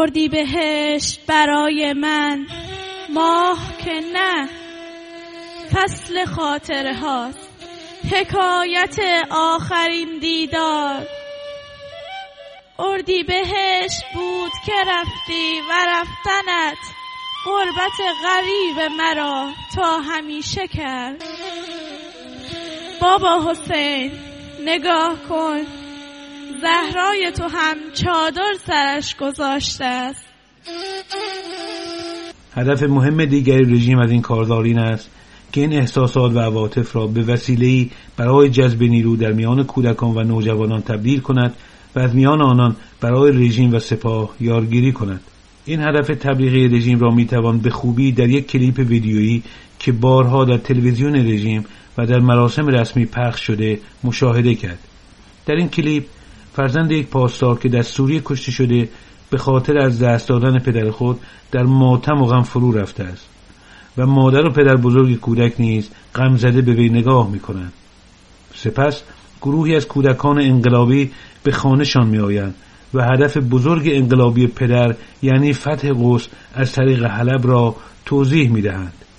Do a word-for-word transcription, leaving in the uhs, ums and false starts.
اردیبهشت برای من ماه که نه، فصل خاطره هاست، حکایت آخرین دیدار. اردیبهشت بود که رفتی و رفتنت غربت غریب مرا تا همیشه کرد. بابا حسین نگاه کن، زهرای تو هم چادر سرش گذاشته است. هدف مهم دیگری رژیم از این کارزار این است که این احساسات و عواطف را به وسیله‌ای برای جذب نیرو در میان کودکان و نوجوانان تبدیل کند و از میان آنان برای رژیم و سپاه یارگیری کند. این هدف تبلیغی رژیم را میتوان به خوبی در یک کلیپ ویدیویی که بارها در تلویزیون رژیم و در مراسم رسمی پخش شده مشاهده کرد. در این کلیپ فرزند یک پاسدار که در سوریه کشته شده به خاطر از دست دادن پدر خود در ماتم و غم فرو رفته است و مادر و پدر بزرگ کودک نیز غم زده به وی نگاه می‌کنند. سپس گروهی از کودکان انقلابی به خانه‌شان می‌آیند و هدف بزرگ انقلابی پدر یعنی فتح قدس از طریق حلب را توضیح می‌دهند.